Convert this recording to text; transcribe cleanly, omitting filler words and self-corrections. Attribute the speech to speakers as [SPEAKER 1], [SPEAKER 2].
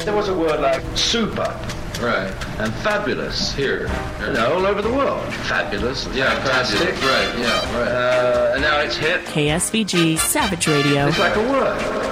[SPEAKER 1] There was a word like super.
[SPEAKER 2] Right.
[SPEAKER 1] And fabulous here. All over the world. Fabulous.
[SPEAKER 2] Yeah,
[SPEAKER 1] fantastic.
[SPEAKER 2] Fabulous. Right, yeah, right.
[SPEAKER 1] And now it's hit.
[SPEAKER 3] KSVG Savage Radio.
[SPEAKER 1] It's like a word.